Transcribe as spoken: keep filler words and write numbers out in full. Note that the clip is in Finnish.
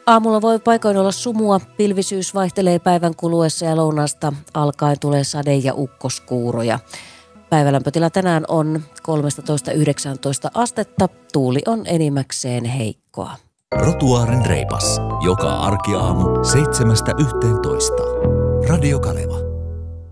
Aamulla voi paikoin olla sumua, pilvisyys vaihtelee päivän kuluessa ja lounaasta alkaen tulee sade- ja ukkoskuuroja. Päivälämpötila tänään on kolmetoista yhdeksäntoista astetta, tuuli on enimmäkseen heikkoa. Rotuaaren reipas, joka arkiaamu seitsemästä yhteentoista. Radio Kaleva.